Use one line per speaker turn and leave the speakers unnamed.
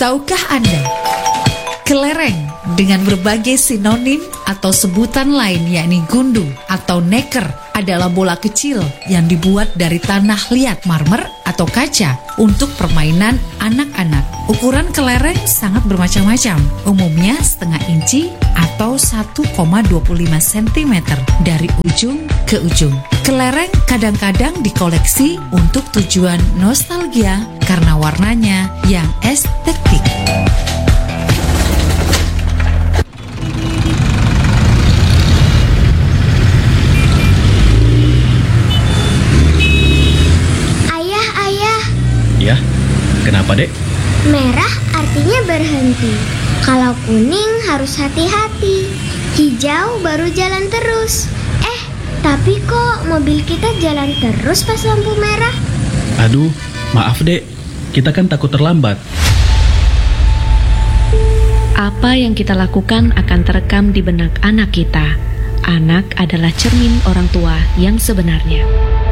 Tahukah Anda, kelereng dengan berbagai sinonim atau sebutan lain yakni gundu atau neker adalah bola kecil yang dibuat dari tanah liat marmer atau kaca untuk permainan anak-anak. Ukuran kelereng sangat bermacam-macam, umumnya setengah inci atau 1,25 cm dari ujung ke ujung. Kelereng kadang-kadang dikoleksi untuk tujuan nostalgia karena warnanya yang estetik.
Ya, kenapa dek?
Merah artinya berhenti. Kalau kuning harus hati-hati. Hijau baru jalan terus. Tapi kok mobil kita jalan terus pas lampu merah?
Aduh, maaf dek, kita kan takut terlambat.
Apa yang kita lakukan akan terekam di benak anak kita. Anak adalah cermin orang tua yang sebenarnya.